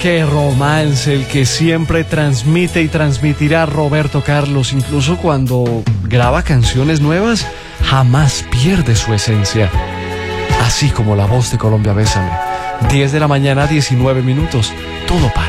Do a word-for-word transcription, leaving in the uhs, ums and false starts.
Qué romance el que siempre transmite y transmitirá Roberto Carlos, incluso cuando graba canciones nuevas, jamás pierde su esencia. Así como la voz de Colombia Bésame. diez de la mañana, diecinueve minutos. Todo pasa.